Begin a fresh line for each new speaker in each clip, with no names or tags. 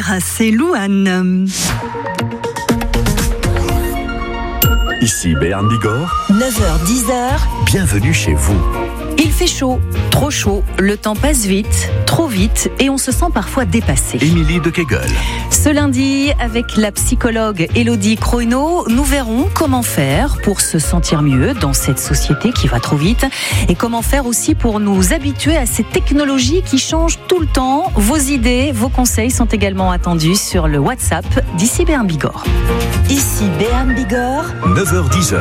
dire, c'est Louane.
Ici Béarn Bigorre.
9h-10h.
Bienvenue chez vous.
Il fait chaud, trop chaud, le temps passe vite, trop vite et on se sent parfois dépassé.
Émilie de Kegel.
Ce lundi, avec la psychologue Élodie Croineau, nous verrons comment faire pour se sentir mieux dans cette société qui va trop vite et comment faire aussi pour nous habituer à ces technologies qui changent tout le temps. Vos idées, vos conseils sont également attendus sur le WhatsApp d'ici Béarn Bigorre.
Ici Béarn Bigorre.
9h-10h.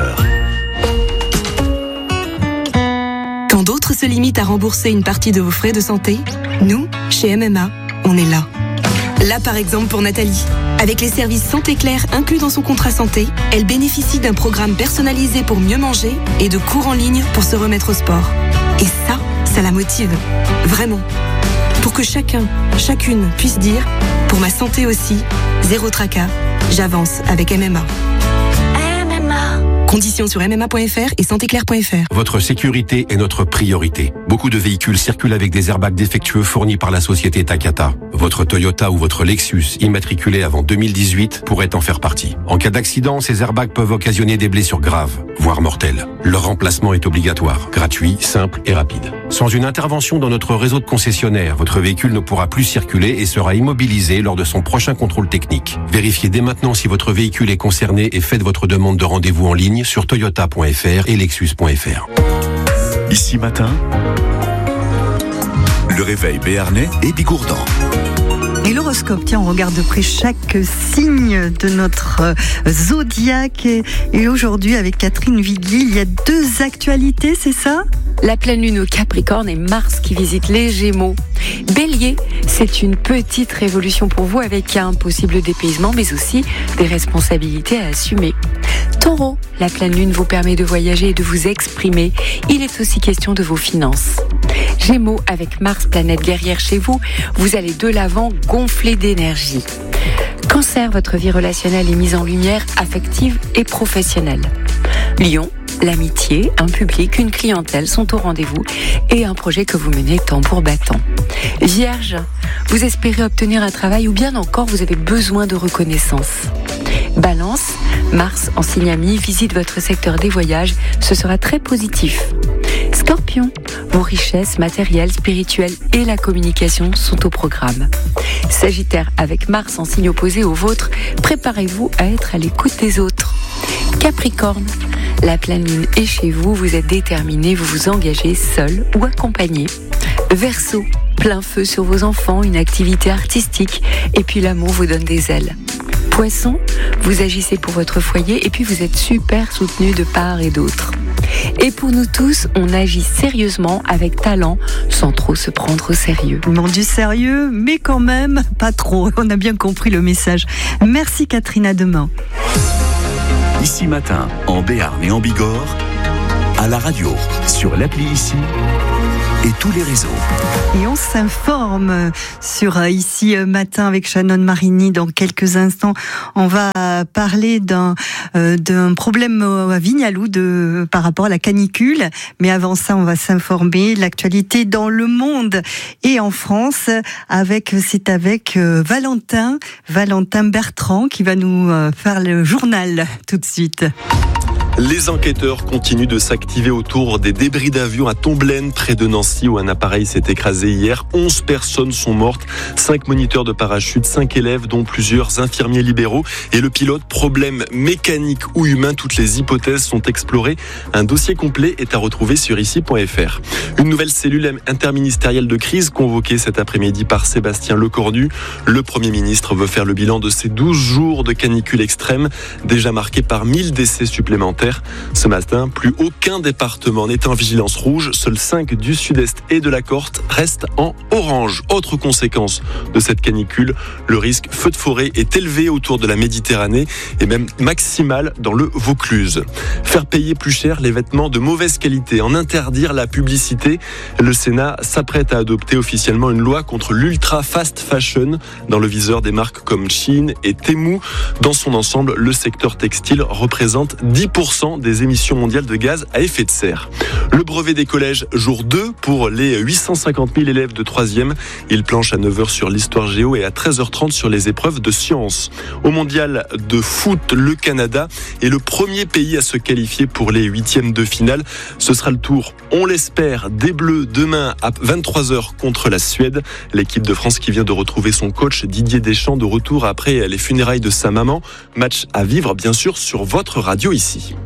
Quand d'autres se limitent à rembourser une partie de vos frais de santé, nous, chez MMA, on est là. Là, par exemple, pour Nathalie. Avec les services Santé Claire inclus dans son contrat santé, elle bénéficie d'un programme personnalisé pour mieux manger et de cours en ligne pour se remettre au sport. Et ça la motive. Vraiment. Pour que chacun, chacune puisse dire « Pour ma santé aussi, zéro tracas, j'avance avec MMA ». Conditions sur mma.fr et santéclair.fr.
Votre sécurité est notre priorité. Beaucoup de véhicules circulent avec des airbags défectueux fournis par la société Takata. Votre Toyota ou votre Lexus, immatriculé avant 2018, pourrait en faire partie. En cas d'accident, ces airbags peuvent occasionner des blessures graves, voire mortelles. Leur remplacement est obligatoire, gratuit, simple et rapide. Sans une intervention dans notre réseau de concessionnaires, votre véhicule ne pourra plus circuler et sera immobilisé lors de son prochain contrôle technique. Vérifiez dès maintenant si votre véhicule est concerné et faites votre demande de rendez-vous en ligne sur toyota.fr et lexus.fr.
Ici matin, le réveil béarnais et bigourdan.
Et l'horoscope, tiens, on regarde de près chaque signe de notre zodiaque. Et aujourd'hui, avec Catherine Viguier, il y a 2 actualités, c'est ça ?
La pleine lune au Capricorne et Mars qui visite les Gémeaux. Bélier, c'est une petite révolution pour vous avec un possible dépaysement, mais aussi des responsabilités à assumer. Taureau, la pleine lune vous permet de voyager et de vous exprimer. Il est aussi question de vos finances. Gémeaux, avec Mars, planète guerrière chez vous, vous allez de l'avant gonfler d'énergie. Cancer, votre vie relationnelle est mise en lumière, affective et professionnelle. Lion, l'amitié, un public, une clientèle sont au rendez-vous et un projet que vous menez tambour battant. Vierge, vous espérez obtenir un travail ou bien encore vous avez besoin de reconnaissance. Balance, Mars en signe ami visite votre secteur des voyages, ce sera très positif. Scorpion, vos richesses matérielles, spirituelles et la communication sont au programme. Sagittaire, avec Mars en signe opposé au vôtre, préparez-vous à être à l'écoute des autres. Capricorne, la pleine lune est chez vous, vous êtes déterminé, vous vous engagez seul ou accompagné. Verseau, plein feu sur vos enfants, une activité artistique et puis l'amour vous donne des ailes. Poisson, vous agissez pour votre foyer et puis vous êtes super soutenu de part et d'autre. Et pour nous tous, on agit sérieusement, avec talent, sans trop se prendre au sérieux.
Non, du sérieux, mais quand même pas trop. On a bien compris le message. Merci Catherine, à demain.
Ici matin, en Béarn et en Bigorre, à la radio, sur l'appli Ici et tous les réseaux.
Et on s'informe sur Ici matin avec Shannon Marini. Dans quelques instants, on va parler d'un problème à Vignalou par rapport à la canicule. Mais avant ça, on va s'informer l'actualité dans le monde et en France c'est avec Valentin Bertrand qui va nous faire le journal tout de suite.
Les enquêteurs continuent de s'activer autour des débris d'avion à Tomblaine, près de Nancy, où un appareil s'est écrasé hier. 11 personnes sont mortes, 5 moniteurs de parachute, 5 élèves, dont plusieurs infirmiers libéraux. Et le pilote, problème mécanique ou humain, toutes les hypothèses sont explorées. Un dossier complet est à retrouver sur ici.fr. Une nouvelle cellule interministérielle de crise convoquée cet après-midi par Sébastien Lecornu. Le Premier ministre veut faire le bilan de ces 12 jours de canicule extrême, déjà marqués par 1000 décès supplémentaires. Ce matin, plus aucun département n'est en vigilance rouge. Seuls 5 du sud-est et de la Corse restent en orange. Autre conséquence de cette canicule, le risque feu de forêt est élevé autour de la Méditerranée et même maximal dans le Vaucluse. Faire payer plus cher les vêtements de mauvaise qualité, en interdire la publicité. Le Sénat s'apprête à adopter officiellement une loi contre l'ultra fast fashion dans le viseur des marques comme Shein et Temu. Dans son ensemble, le secteur textile représente 10% 10% des émissions mondiales de gaz à effet de serre. Le brevet des collèges, jour 2 pour les 850 000 élèves de 3e. Ils planchent à 9h sur l'histoire géo et à 13h30 sur les épreuves de sciences. Au mondial de foot, le Canada est le premier pays à se qualifier pour les 8e de finale. Ce sera le tour, on l'espère, des Bleus demain à 23h contre la Suède. L'équipe de France qui vient de retrouver son coach Didier Deschamps de retour après les funérailles de sa maman. Match à vivre bien sûr sur votre radio ici.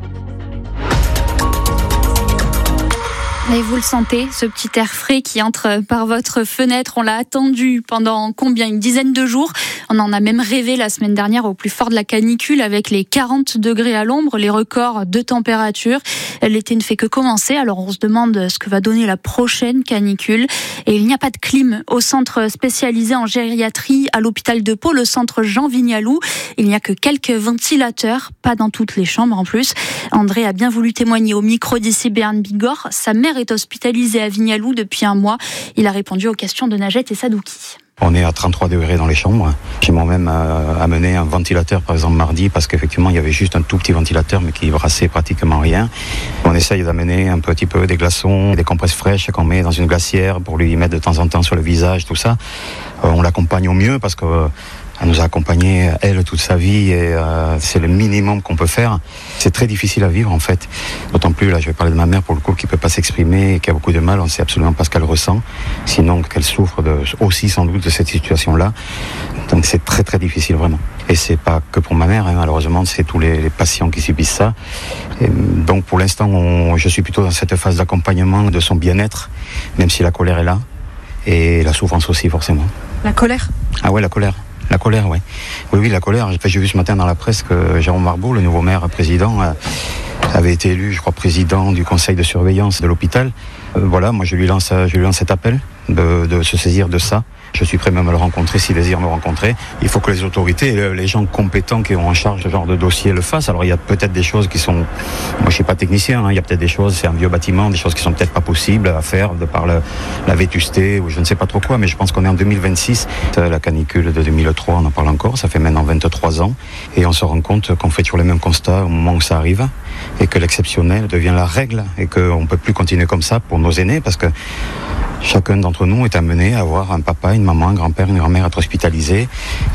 Et vous le sentez, ce petit air frais qui entre par votre fenêtre. On l'a attendu pendant combien ? Une dizaine de jours. On en a même rêvé la semaine dernière au plus fort de la canicule avec les 40 degrés à l'ombre, les records de température. L'été ne fait que commencer, alors on se demande ce que va donner la prochaine canicule. Et il n'y a pas de clim au centre spécialisé en gériatrie à l'hôpital de Pau, le centre Jean Vignalou. Il n'y a que quelques ventilateurs, pas dans toutes les chambres en plus. André a bien voulu témoigner au micro d'ici Béarn Bigorre. Sa mère est hospitalisé à Vignalou depuis un mois. Il a répondu aux questions de Najette et Sadouki.
On est à 33 degrés dans les chambres. J'ai moi-même amené un ventilateur, par exemple, mardi, parce qu'effectivement, il y avait juste un tout petit ventilateur, mais qui brassait pratiquement rien. On essaye d'amener un petit peu des glaçons, des compresses fraîches qu'on met dans une glacière pour lui mettre de temps en temps sur le visage, tout ça. On l'accompagne au mieux parce que elle nous a accompagnés, elle, toute sa vie, et c'est le minimum qu'on peut faire. C'est très difficile à vivre, en fait. D'autant plus, là, je vais parler de ma mère, pour le coup, qui peut pas s'exprimer et qui a beaucoup de mal. On sait absolument pas ce qu'elle ressent. Sinon, qu'elle souffre aussi, sans doute, de cette situation-là. Donc, c'est très, très difficile, vraiment. Et c'est pas que pour ma mère, hein, malheureusement, c'est tous les patients qui subissent ça. Et donc, pour l'instant, je suis plutôt dans cette phase d'accompagnement de son bien-être, même si la colère est là. Et la souffrance aussi, forcément.
La colère ?
Ah ouais, la colère. La colère, oui. Oui, la colère. J'ai vu ce matin dans la presse que Jérôme Marbeau, le nouveau maire président, avait été élu, je crois, président du conseil de surveillance de l'hôpital. Voilà, moi je lui lance cet appel de se saisir de ça. Je suis prêt même à le rencontrer s'il désire me rencontrer. Il faut que les autorités, les gens compétents qui ont en charge ce genre de dossier le fassent. Alors il y a peut-être des choses qui sont... Moi je suis pas technicien, hein. Il y a peut-être des choses, c'est un vieux bâtiment, des choses qui sont peut-être pas possibles à faire de par la vétusté ou je ne sais pas trop quoi, mais je pense qu'on est en 2026. La canicule de 2003, on en parle encore, ça fait maintenant 23 ans. Et on se rend compte qu'on fait toujours les mêmes constats au moment où ça arrive et que l'exceptionnel devient la règle et qu'on peut plus continuer comme ça pour nos aînés parce que chacun d'entre nous est amené à avoir un papa, une maman, un grand-père, une grand-mère, être hospitalisé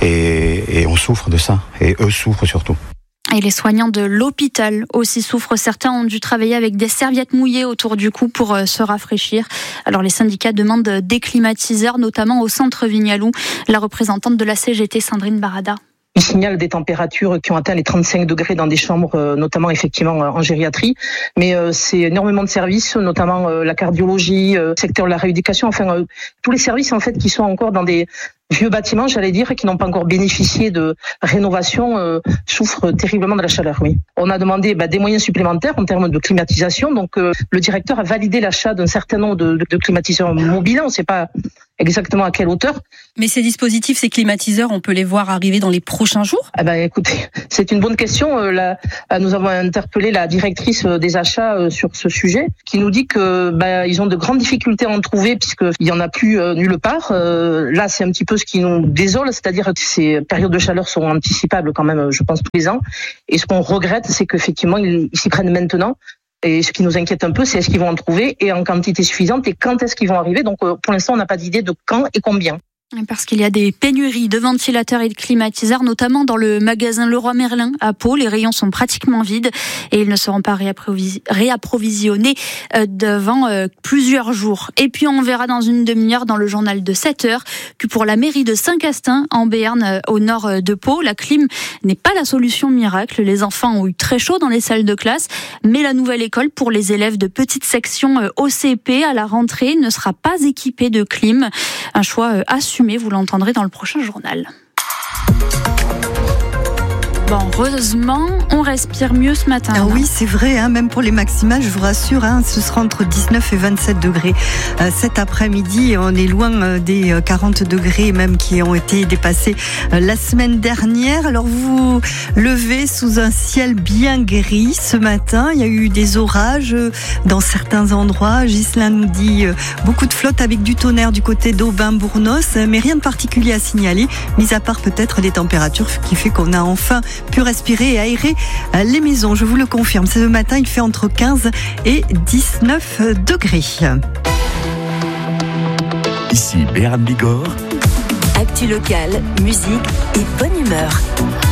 et on souffre de ça. Et eux souffrent surtout.
Et les soignants de l'hôpital aussi souffrent. Certains ont dû travailler avec des serviettes mouillées autour du cou pour se rafraîchir. Alors les syndicats demandent des climatiseurs, notamment au centre Vignalou. La représentante de la CGT, Sandrine Barada.
Il signale des températures qui ont atteint les 35 degrés dans des chambres, notamment effectivement en gériatrie. Mais c'est énormément de services, notamment la cardiologie, le secteur de la rééducation, enfin tous les services en fait qui sont encore dans des vieux bâtiments, j'allais dire, et qui n'ont pas encore bénéficié de rénovation, souffrent terriblement de la chaleur, oui. On a demandé des moyens supplémentaires en termes de climatisation. Donc le directeur a validé l'achat d'un certain nombre de climatiseurs mobiles. On ne sait pas exactement à quelle hauteur.
Mais ces dispositifs, ces climatiseurs, on peut les voir arriver dans les prochains jours ?
Écoutez, c'est une bonne question. Nous avons interpellé la directrice des achats sur ce sujet, qui nous dit que ils ont de grandes difficultés à en trouver puisqu'il y en a plus nulle part. Là, c'est un petit peu ce qui nous désole, c'est-à-dire que ces périodes de chaleur sont anticipables quand même, je pense, tous les ans. Et ce qu'on regrette, c'est qu'effectivement, ils s'y prennent maintenant. Et ce qui nous inquiète un peu, c'est est-ce qu'ils vont en trouver et en quantité suffisante et quand est-ce qu'ils vont arriver. Donc pour l'instant, on n'a pas d'idée de quand et combien.
Parce qu'il y a des pénuries de ventilateurs et de climatiseurs, notamment dans le magasin Leroy Merlin à Pau. Les rayons sont pratiquement vides et ils ne seront pas réapprovisionnés devant plusieurs jours. Et puis on verra dans une demi-heure dans le journal de 7h que pour la mairie de Saint-Castin, en Béarn, au nord de Pau, la clim n'est pas la solution miracle. Les enfants ont eu très chaud dans les salles de classe, mais la nouvelle école pour les élèves de petite section OCP à la rentrée ne sera pas équipée de clim. Un choix assumé. Vous l'entendrez dans le prochain journal. Bon, heureusement, on respire mieux ce matin.
Ah oui, c'est vrai, même pour les maximales, je vous rassure, ce sera entre 19 et 27 degrés. Cet après-midi, on est loin des 40 degrés même qui ont été dépassés la semaine dernière. Alors vous levez sous un ciel bien gris ce matin. Il y a eu des orages dans certains endroits. Ghislain nous dit beaucoup de flotte avec du tonnerre du côté d'Aubin-Bournos, mais rien de particulier à signaler, mis à part peut-être les températures qui fait qu'on a enfin pu respirer et aérer les maisons. Je vous le confirme, ce matin, il fait entre 15 et 19 degrés.
Ici Béarn Bigorre.
Actu locale, musique et bonne humeur.